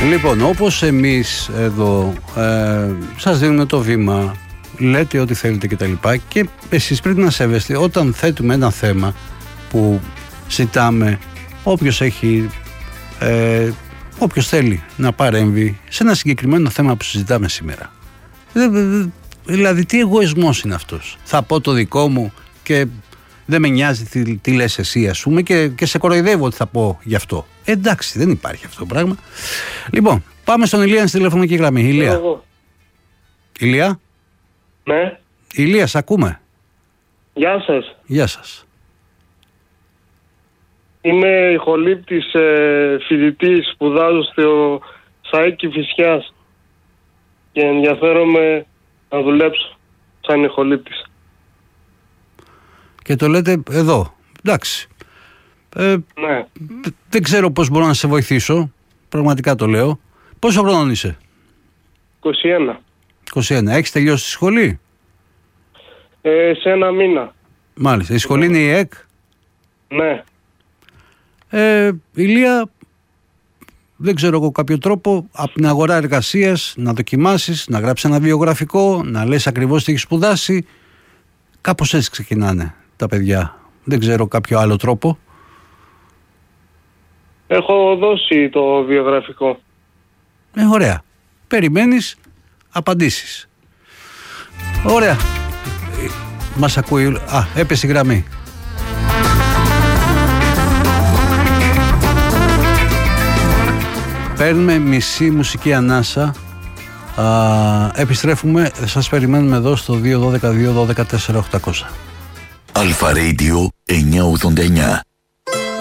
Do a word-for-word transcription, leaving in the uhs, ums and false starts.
Λοιπόν, όπως εμείς εδώ ε, σας δίνουμε το βήμα, λέτε ό,τι θέλετε και τα λοιπά, και εσείς πρέπει να σέβεστε όταν θέτουμε ένα θέμα που ζητάμε, όποιος έχει ε, όποιος θέλει να παρέμβει σε ένα συγκεκριμένο θέμα που συζητάμε σήμερα. Δηλαδή τι εγωισμός είναι αυτός? Θα πω το δικό μου και δεν με νοιάζει τι, τι λες εσύ, ας πούμε, και, και σε κοροϊδεύω ότι θα πω γι' αυτό. Ε, εντάξει, δεν υπάρχει αυτό το πράγμα. Λοιπόν, πάμε στον Ηλία στη τηλεφωνική γραμμή. Ηλία. Εγώ. Ηλία. Ναι. Ηλία, σ' ακούμε. Γεια σας. Γεια σας. Είμαι ηχολήπτης ε, φοιτητής, σπουδάζω στο ΣΑΕΚ Κηφισιάς και ενδιαφέρομαι να δουλέψω σαν ηχολήπτης. Και το λέτε εδώ. Εντάξει. Ε, Ναι. Δεν ξέρω πώς μπορώ να σε βοηθήσω. Πραγματικά το λέω. Πόσο χρόνο είσαι? είκοσι ένα. είκοσι ένα. Έχεις τελειώσει τη σχολή? Ε, σε ένα μήνα. Μάλιστα. Η σχολή είναι η ΕΚ. Ναι. Ε, Ηλία, δεν ξέρω εγώ κάποιο τρόπο από την αγορά εργασίας να δοκιμάσεις, να γράψεις ένα βιογραφικό, να λες ακριβώς τι έχεις σπουδάσει. Κάπως έτσι ξεκινάνε τα παιδιά. Δεν ξέρω κάποιο άλλο τρόπο. Έχω δώσει το βιογραφικό. Ε, ωραία. Περιμένεις απαντήσεις. Ωραία. Μας ακούει. Α, έπεσε η γραμμή. Παίρνουμε μισή μουσική ανάσα. Α, επιστρέφουμε. Σας περιμένουμε εδώ στο δύο ένα δύο δύο ένα δύο τέσσερα οκτακόσια. Αλφα Radio εννιακόσια ογδόντα εννιά.